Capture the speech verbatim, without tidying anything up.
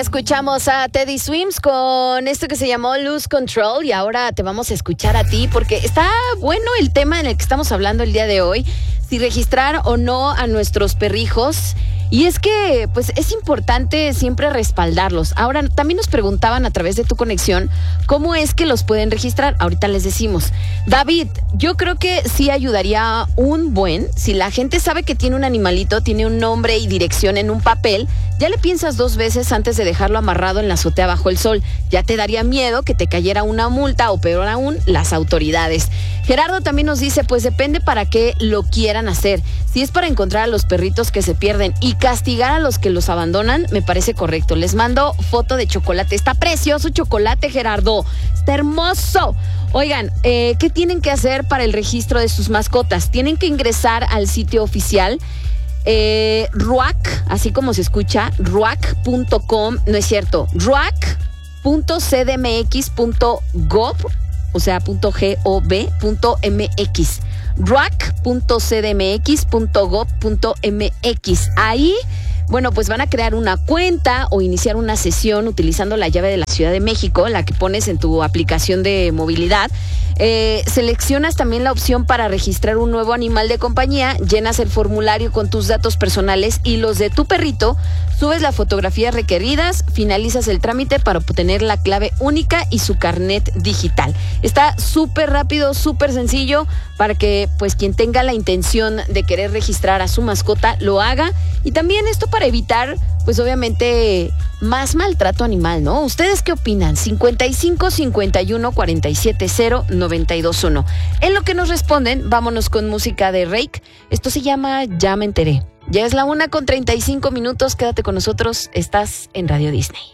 escuchamos a Teddy Swims con esto que se llamó Lose Control y ahora te vamos a escuchar a ti porque está bueno el tema en el que estamos hablando el día de hoy, si registrar o no a nuestros perrijos. Y es que, pues, es importante siempre respaldarlos. Ahora, también nos preguntaban a través de tu conexión, ¿cómo es que los pueden registrar? Ahorita les decimos. David, yo creo que sí ayudaría un buen, si la gente sabe que tiene un animalito, tiene un nombre y dirección en un papel, ya le piensas dos veces antes de dejarlo amarrado en la azotea bajo el sol. Ya te daría miedo que te cayera una multa o peor aún, las autoridades. Gerardo también nos dice, pues depende para qué lo quieran hacer. Si es para encontrar a los perritos que se pierden y castigar a los que los abandonan, me parece correcto. Les mando foto de chocolate. Está precioso chocolate, Gerardo. Está hermoso. Oigan, eh, ¿qué tienen que hacer para el registro de sus mascotas? Tienen que ingresar al sitio oficial eh, ruac, así como se escucha, ruac punto com, no es cierto, ruac punto c d m x punto gov, o sea, punto .gov punto mx, ruac punto c d m x punto gov punto mx. Ahí, bueno, pues van a crear una cuenta o iniciar una sesión utilizando la llave de la Ciudad de México, la que pones en tu aplicación de movilidad. Eh, seleccionas también la opción para registrar un nuevo animal de compañía, llenas el formulario con tus datos personales y los de tu perrito, subes las fotografías requeridas, finalizas el trámite para obtener la clave única y su carnet digital. Está súper rápido, súper sencillo para que pues quien tenga la intención de querer registrar a su mascota lo haga, y también esto para evitar pues obviamente más maltrato animal, ¿no? ¿Ustedes qué opinan? cincuenta y cinco, cincuenta y uno, cuarenta y siete, cero, noventa y dos, uno. En lo que nos responden, vámonos con música de Rake. Esto se llama Ya me enteré. Ya es la una con treinta y cinco minutos, quédate con nosotros, estás en Radio Disney.